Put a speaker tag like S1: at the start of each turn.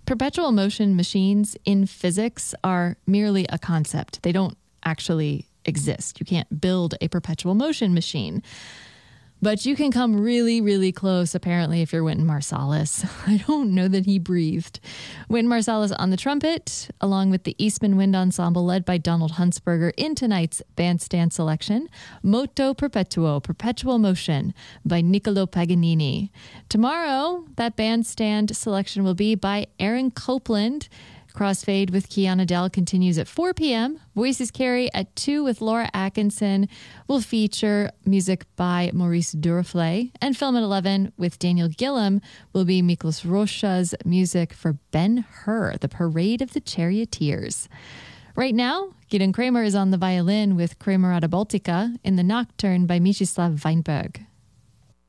S1: Perpetual motion machines in physics are merely a concept. They don't actually exist. You can't build a perpetual motion machine. But you can come really, really close, apparently, if you're Wynton Marsalis. I don't know that he breathed. Wynton Marsalis on the trumpet, along with the Eastman Wind Ensemble led by Donald Huntsberger in tonight's bandstand selection, Moto Perpetuo, Perpetual Motion by Niccolo Paganini. Tomorrow, that bandstand selection will be by Aaron Copland. Crossfade with Kiana Dell continues at 4 p.m. Voices Carry at 2 with Laura Atkinson will feature music by Maurice Duraflay. And Film at 11 with Daniel Gillum will be Miklos Rocha's music for Ben-Hur, the Parade of the Charioteers. Right now, Gideon Kramer is on the violin with Kramerata Baltica in the Nocturne by Mieczysław Weinberg.